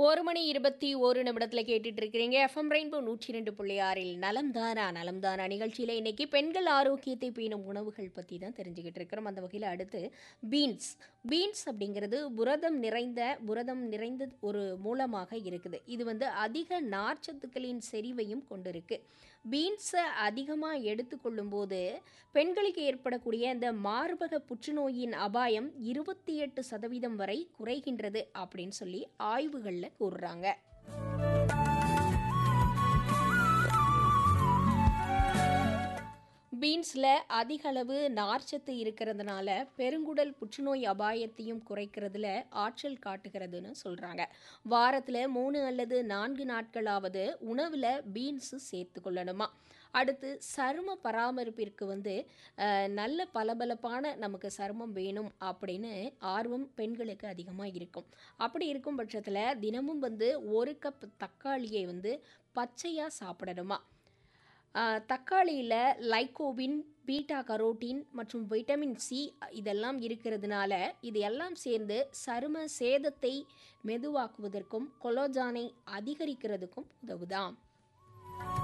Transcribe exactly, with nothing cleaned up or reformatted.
ஒரு மணி இருபத்தி ஒரு நிமிடத்தில் கேட்டுட்டு இருக்கிறீங்க எஃப்எம் ரெயின்போ நூற்றி ரெண்டு புள்ளி ஆறில் நலம்தானா நலம்தானா நிகழ்ச்சியில் இன்னைக்கு பெண்கள் ஆரோக்கியத்தை பேணும் உணவுகள் பற்றி தான் தெரிஞ்சுக்கிட்டு இருக்கிறோம். அந்த வகையில் அடுத்து பீன்ஸ் பீன்ஸ் அப்படிங்கிறது புரதம் நிறைந்த புரதம் நிறைந்த ஒரு மூலமாக இருக்குது. இது வந்து அதிக நார்ச்சத்துக்களின் செறிவையும் கொண்டிருக்கு. பீன்ஸை அதிகமாக எடுத்துக்கொள்ளும் போது பெண்களுக்கு ஏற்படக்கூடிய இந்த மார்பக புற்றுநோயின் அபாயம் இருபத்தி எட்டு சதவீதம் வரை குறைகின்றது அப்படின்னு சொல்லி ஆய்வுகளில் கூறுறாங்க. பீன்ஸில் அதிக அளவு நார்ச்சத்து இருக்கிறதுனால பெருங்குடல் புற்றுநோய் அபாயத்தையும் குறைக்கிறதுல ஆற்றல் காட்டுகிறதுன்னு சொல்கிறாங்க. வாரத்தில் மூணு அல்லது நான்கு நாட்களாவது உணவில் பீன்ஸு சேர்த்து கொள்ளணுமா. அடுத்து சரும பராமரிப்பிற்கு வந்து நல்ல பளபளப்பான நமக்கு சருமம் வேணும் அப்படின்னு ஆர்வம் பெண்களுக்கு அதிகமாக இருக்கும். அப்படி இருக்கும் பட்சத்தில் தினமும் வந்து ஒரு கப் தக்காளியை வந்து பச்சையாக சாப்பிடணுமா. தக்காளியில் லைக்கோபின், பீட்டா கரோட்டின் மற்றும் வைட்டமின் சி இதெல்லாம் இருக்கிறதுனால இது எல்லாம் சேர்ந்து சரும சேதத்தை மெதுவாக்குவதற்கும் கொலோஜானை அதிகரிக்கிறதுக்கும் உதவுதாம்.